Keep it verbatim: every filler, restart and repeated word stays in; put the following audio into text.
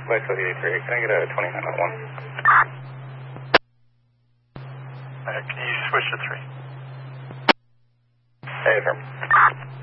West eighty-three, can I get a twenty-nine oh one? Uh, can you switch to three? Hey, affirm.